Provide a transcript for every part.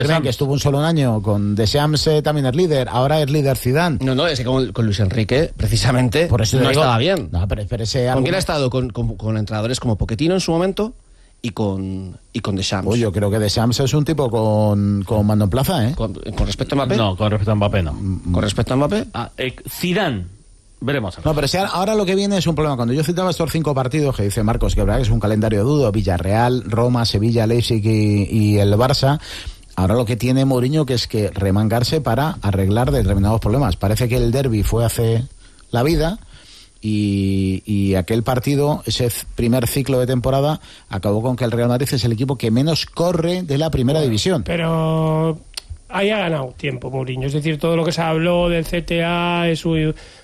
Que estuvo un solo año con Deschamps, también es líder, ahora es líder Zidane. No, es que con Luis Enrique, precisamente, por eso no estaba bien. No, pero ese ¿Con quién ha estado? Con entrenadores como Pochettino en su momento y con Deschamps. Pues yo creo que Deschamps es un tipo con mando en plaza, ¿eh? ¿Con respecto a Mbappé? No, con respecto a Mbappé no. ¿Con respecto a Mbappé? Zidane. Veremos. No, pero si ahora lo que viene es un problema. Cuando yo citaba estos 5 partidos que dice Marcos, que verdad que es un calendario duro, Villarreal, Roma, Sevilla, Leipzig y el Barça. Ahora lo que tiene Mourinho que es que remangarse para arreglar determinados problemas. Parece que el derbi fue hace la vida y aquel partido, ese primer ciclo de temporada, acabó con que el Real Madrid es el equipo que menos corre de la primera división. Pero ahí ha ganado tiempo Mourinho. Es decir, todo lo que se habló del CTA, su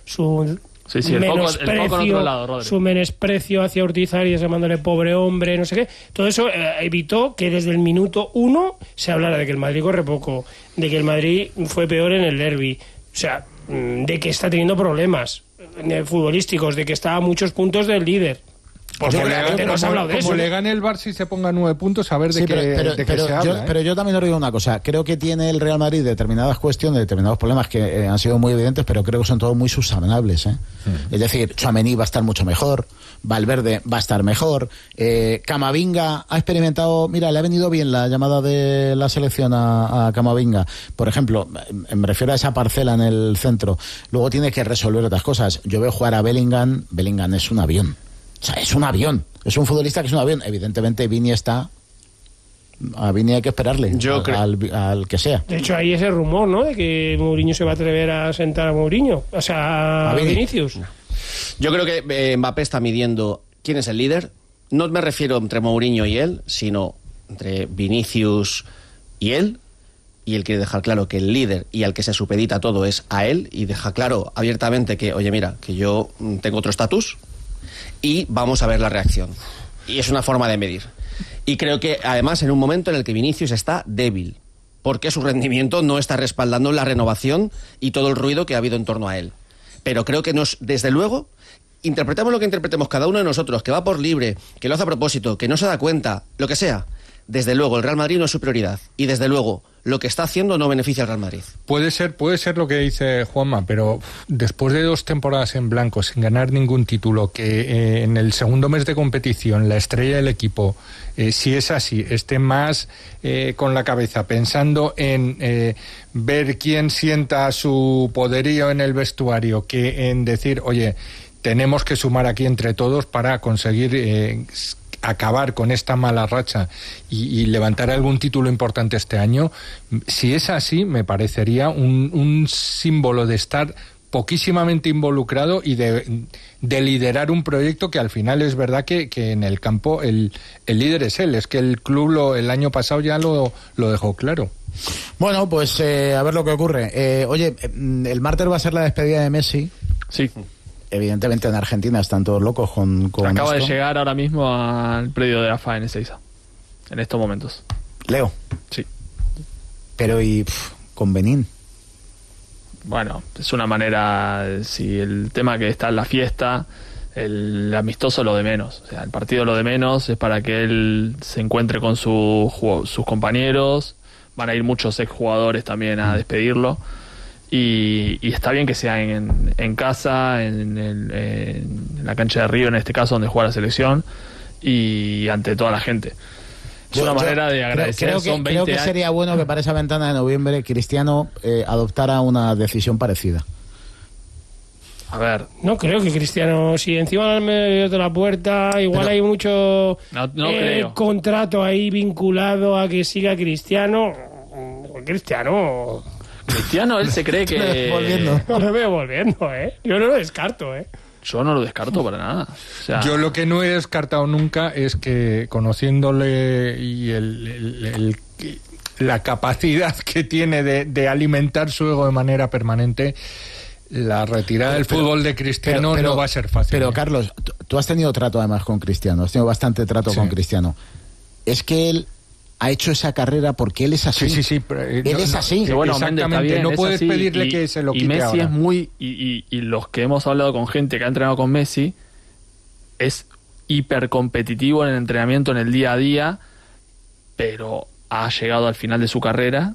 el foco en otro lado, Rodri. Su menosprecio hacia Ortiz Arias llamándole pobre hombre, no sé qué, todo eso evitó que desde el minuto 1 se hablara de que el Madrid corre poco, de que el Madrid fue peor en el derbi, o sea, de que está teniendo problemas futbolísticos, de que está a muchos puntos del líder. Porque realmente no se ha hablado de eso. Como le gane el Barça y se ponga 9 puntos, a ver de qué se habla. Pero yo también os digo una cosa. Creo que tiene el Real Madrid determinadas cuestiones, determinados problemas que han sido muy evidentes, pero creo que son todos muy subsanables, ¿eh? Es decir, Tchouaméni va a estar mucho mejor, Valverde va a estar mejor, Camavinga ha experimentado... Mira, le ha venido bien la llamada de la selección a Camavinga. Por ejemplo, me refiero a esa parcela en el centro. Luego tiene que resolver otras cosas. Yo veo jugar a Bellingham. Bellingham es un avión. O sea, es un avión. Es un futbolista que es un avión. Evidentemente, Vini está... A Vini hay que esperarle. Al que sea. De hecho, hay ese rumor, ¿no? De que Mourinho se va a atrever a sentar a Mourinho. O sea, a Vinicius. Yo creo que Mbappé está midiendo quién es el líder. No me refiero entre Mourinho y él, sino entre Vinicius y él. Y él quiere dejar claro que el líder y al que se supedita todo es a él. Y deja claro abiertamente que, oye, mira, que yo tengo otro estatus. Y vamos a ver la reacción. Y es una forma de medir. Y creo que, además, en un momento en el que Vinicius está débil, porque su rendimiento no está respaldando la renovación y todo el ruido que ha habido en torno a él. Pero creo que desde luego, interpretemos lo que interpretemos cada uno de nosotros, que va por libre, que lo hace a propósito, que no se da cuenta, lo que sea. Desde luego, el Real Madrid no es su prioridad. Y desde luego, lo que está haciendo no beneficia al Real Madrid. Puede ser lo que dice Juanma, pero después de 2 temporadas en blanco, sin ganar ningún título, que en el segundo mes de competición la estrella del equipo, si es así, esté más con la cabeza pensando en ver quién sienta su poderío en el vestuario, que en decir, oye, tenemos que sumar aquí entre todos para conseguir... acabar con esta mala racha y levantar algún título importante este año. Si es así, me parecería un símbolo de estar poquísimamente involucrado y de liderar un proyecto que al final es verdad que en el campo el líder es él. Es que el club el año pasado ya lo dejó claro. Bueno, pues a ver lo que ocurre. Oye, el martes va a ser la despedida de Messi. Sí. Evidentemente en Argentina están todos locos con Acaba esto. de llegar ahora mismo al predio de AFA en Ezeiza, en estos momentos. Leo. Sí. Pero con Benín. Bueno, es una manera, si el tema que está en la fiesta, el amistoso lo de menos. O sea, el partido lo de menos es para que él se encuentre con sus compañeros. Van a ir muchos exjugadores también a despedirlo. Y está bien que sea en casa, en la cancha de Río, en este caso, donde juega la selección, y ante toda la gente. Es una manera de agradecer. Creo que sería bueno que para esa ventana de noviembre Cristiano adoptara una decisión parecida. A ver. No creo que Cristiano, si encima del medio de la puerta, igual hay mucho creo. Contrato ahí vinculado a que siga Cristiano. Cristiano, él se cree que... No me veo volviendo, Yo no lo descarto, Yo no lo descarto para nada. O sea... Yo lo que no he descartado nunca es que, conociéndole y la capacidad que tiene de alimentar su ego de manera permanente, la retirada del fútbol de Cristiano no va a ser fácil. Pero, Carlos, tú has tenido trato además con Cristiano, has tenido bastante trato con Cristiano. Es que él ha hecho esa carrera porque él es así. Sí. Él es así. Que bueno, exactamente. Bien, no puedes así, pedirle que se lo quite. Y Messi ahora es muy... Y los que hemos hablado con gente que ha entrenado con Messi, es hiper competitivo en el entrenamiento, en el día a día, pero ha llegado al final de su carrera